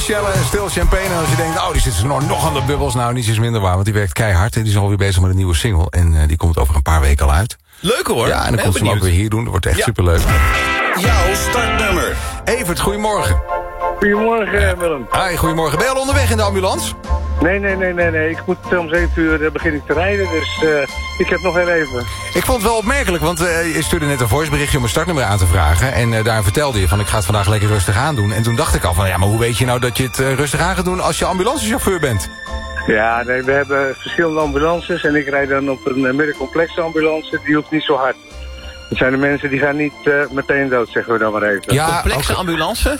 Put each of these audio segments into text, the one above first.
Shellen en Stil Champagne. En als je denkt, die zit nog aan de bubbels. Nou, niets is minder waar, want die werkt keihard. En die is alweer bezig met een nieuwe single. En die komt over een paar weken al uit. Leuk hoor. Ja, en dan komt ze hem ook weer hier doen. Dat wordt echt superleuk. Jouw startnummer. Evert, goedemorgen. Goedemorgen, Willem. Hi, goedemorgen. Ben je al onderweg in de ambulance? Nee. Ik moet om 7 uur begin ik te rijden, dus ik heb nog heel even. Ik vond het wel opmerkelijk, want je stuurde net een voiceberichtje om een startnummer aan te vragen. En daar vertelde je van, ik ga het vandaag lekker rustig aan doen. En toen dacht ik al van, ja, maar hoe weet je nou dat je het rustig aan gaat doen als je ambulancechauffeur bent? Ja, nee, we hebben verschillende ambulances en ik rijd dan op een middencomplexe ambulance. Die hoeft niet zo hard. Dat zijn de mensen die gaan niet meteen dood, zeggen we dan maar even. Ja, Complexe ambulance?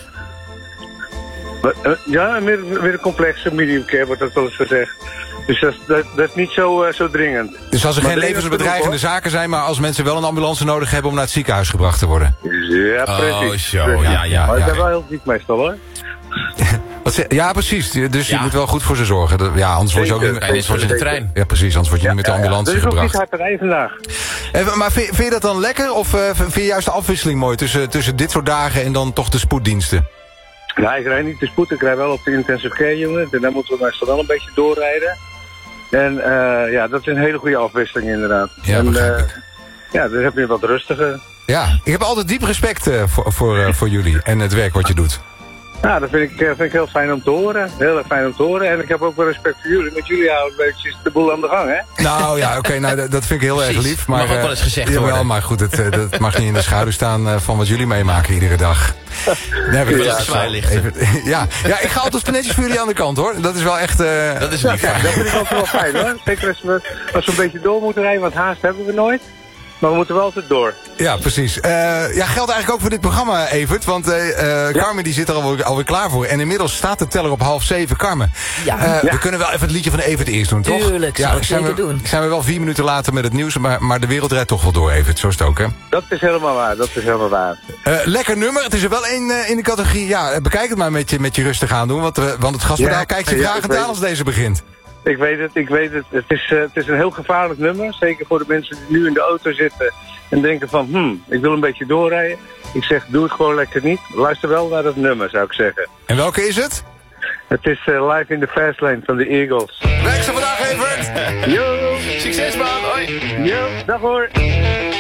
Ja, een middencomplexe, medium care wordt dat wel eens gezegd. Dus dat is niet zo dringend. Dus als er geen levensbedreigende zaken zijn, maar als mensen wel een ambulance nodig hebben om naar het ziekenhuis gebracht te worden? Ja, precies. Oh, zo, ja. Maar dat is wel heel ziek meestal, hoor. Ja, precies. Dus je moet wel goed voor ze zorgen. Ja, anders word je ook anders word je in de trein. Ja, precies. Anders word je niet met de ambulance gebracht. Dat is ook niet hard te rijden vandaag. Maar vind je dat dan lekker? Of vind je juist de afwisseling mooi tussen dit soort dagen en dan toch de spoeddiensten? Ja, ik rijd niet de spoed. Ik rijd wel op de intensive care unit. En daar moeten we meestal wel een beetje doorrijden. En dat is een hele goede afwisseling inderdaad. Ja, en dan heb je wat rustiger. Ja, ik heb altijd diep respect voor jullie en het werk wat je doet. Ja, dat vind ik heel fijn om te horen. Heel erg fijn om te horen. En ik heb ook wel respect voor jullie. Met jullie houden een beetje de boel aan de gang, hè? Nou ja, oké, dat vind ik heel erg lief. Maar, mag ook wel eens gezegd worden. Jawel, maar goed, dat mag niet in de schaduw staan van wat jullie meemaken iedere dag. Daar heb ik het zwaar lichten. Ja, ik ga altijd netjes voor jullie aan de kant, hoor. Dat is wel echt... Dat is niet fijn. Dat vind ik altijd wel fijn, hoor. Zeker als we een beetje door moeten rijden, want haast hebben we nooit. Maar we moeten wel altijd door. Ja, precies. Geldt eigenlijk ook voor dit programma, Evert. Want Carmen die zit er alweer klaar voor. En inmiddels staat de teller op 6:30, Carmen. We kunnen wel even het liedje van Evert eerst doen, toch? Tuurlijk, zou ik zeker doen. Zijn we wel 4 minuten later met het nieuws. Maar de wereld rijdt toch wel door, Evert. Zo is het ook, hè? Dat is helemaal waar, lekker nummer. Het is er wel één in de categorie. Ja, bekijk het maar met je rustig aan doen. Want het gaspedaal kijkt zich vragend aan als deze begint. Ik weet het. Het is een heel gevaarlijk nummer. Zeker voor de mensen die nu in de auto zitten en denken van, ik wil een beetje doorrijden. Ik zeg, doe het gewoon lekker niet. Luister wel naar het nummer, zou ik zeggen. En welke is het? Het is Live in the Fast Lane van de Eagles. Werk ze vandaag, Evert! Yo! Succes, man! Hoi! Yo, dag hoor!